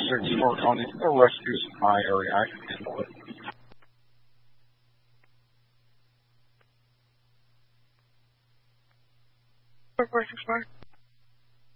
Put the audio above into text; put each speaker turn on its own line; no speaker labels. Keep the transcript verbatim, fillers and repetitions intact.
six for Tony. The rescue supply area active input.
four four six four.